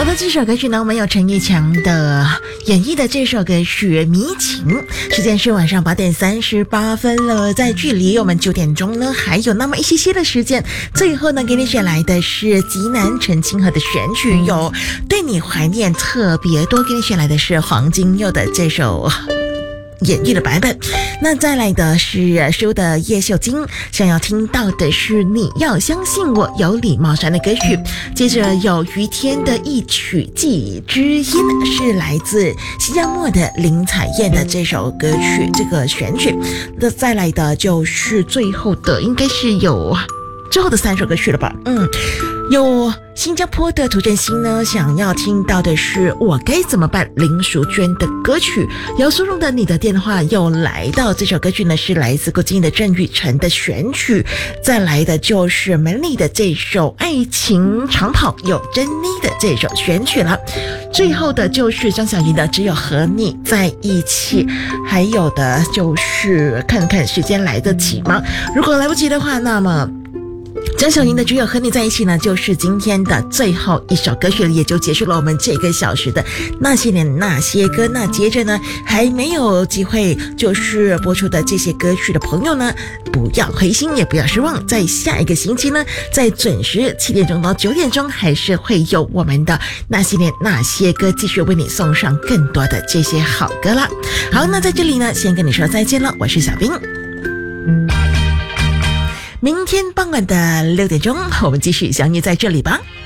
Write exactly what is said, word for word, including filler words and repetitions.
好的，这首歌曲呢，我们有陈奕强的演绎的这首歌曲《迷情》，时间是晚上八点三十八分了，在距离我们九点钟呢还有那么一些些的时间，最后呢给你选来的是极南陈清河的选曲，有对你怀念特别多，给你选来的是黄金佑的这首演绎的版本。那再来的是书的叶秀晶，想要听到的是你要相信我，有李茂山的歌曲。接着有于天的一曲记忆之音，是来自新加坡的林采燕的这首歌曲，这个选曲。那再来的就是最后的，应该是有之后的三首歌曲了吧。嗯，有新加坡的涂振兴呢，想要听到的是我该怎么办，林淑娟的歌曲。姚苏荣的你的电话又来到，这首歌曲呢是来自郭晶的郑雨辰的选曲。再来的就是门里的这首爱情长跑，有珍妮的这首选曲了。最后的就是张小云的只有和你在一起，还有的就是看看时间来得及吗？如果来不及的话，那么张小宁的只有和你在一起呢，就是今天的最后一首歌曲，也就结束了我们这个小时的那些年那些歌。那接着呢，还没有机会就是播出的这些歌曲的朋友呢，不要灰心，也不要失望，在下一个星期呢，在准时七点钟到九点钟，还是会有我们的那些年那些歌继续为你送上更多的这些好歌了。好，那在这里呢，先跟你说再见了，我是小冰。明天傍晚的六点钟，我们继续相遇在这里吧。